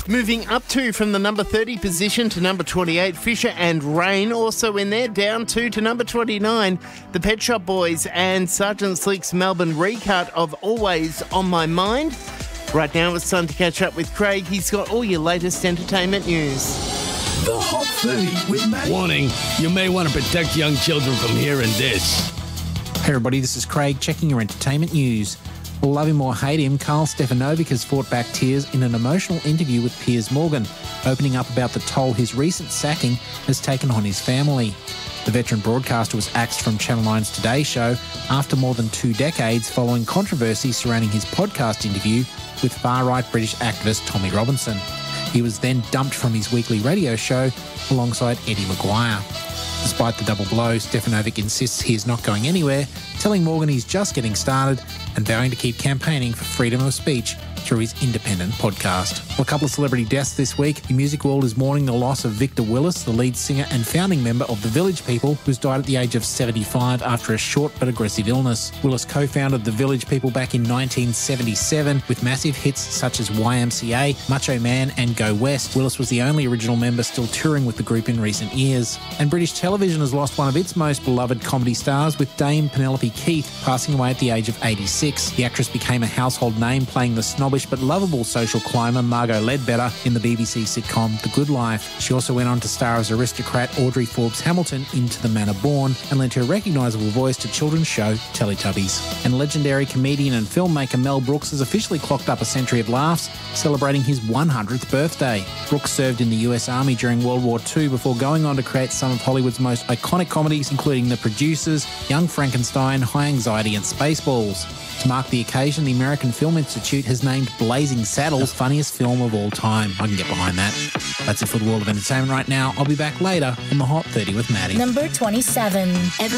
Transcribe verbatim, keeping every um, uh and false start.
Moving up two from the number thirty position to number twenty-eight, Fisher and Rain. Also in there, down two to number twenty-nine, the Pet Shop Boys and Sergeant Slick's Melbourne recut of Always on My Mind. Right now it's time to catch up with Craig. He's got all your latest entertainment news. The Hot thirty with Matt. Warning, you may want to protect young children from hearing this. Hey everybody, this is Craig checking your entertainment news. Well, love him or hate him, Carl Stefanovic has fought back tears in an emotional interview with Piers Morgan, opening up about the toll his recent sacking has taken on his family. The veteran broadcaster was axed from Channel nine's Today Show after more than two decades following controversy surrounding his podcast interview with far-right British activist Tommy Robinson. He was then dumped from his weekly radio show alongside Eddie Maguire. Despite the double blow, Stefanovic insists he is not going anywhere, telling Morgan he's just getting started and vowing to keep campaigning for freedom of speech through his independent podcast. Well, a couple of celebrity deaths this week. The music world is mourning the loss of Victor Willis, the lead singer and founding member of The Village People, who's died at the age of seventy-five after a short but aggressive illness. Willis co-founded The Village People back in nineteen seventy-seven with massive hits such as Y M C A, Macho Man and Go West. Willis was the only original member still touring with the group in recent years. And British television has lost one of its most beloved comedy stars, with Dame Penelope Keith passing away at the age of eighty-six. The actress became a household name, playing the snobbish but lovable social climber Margot Ledbetter in the B B C sitcom The Good Life. She also went on to star as aristocrat Audrey Forbes Hamilton in To the Manor Born and lent her recognisable voice to children's show Teletubbies. And legendary comedian and filmmaker Mel Brooks has officially clocked up a century of laughs, celebrating his one hundredth birthday. Brooks served in the U S Army during World War Two before going on to create some of Hollywood's most iconic comedies, including The Producers, Young Frankenstein, High Anxiety and Spaceballs. To mark the occasion, the American Film Institute has named Blazing Saddles the funniest film of all time. I can get behind that. That's it for the world of entertainment right now. I'll be back later on the Hot thirty with Maddie. Number twenty-seven.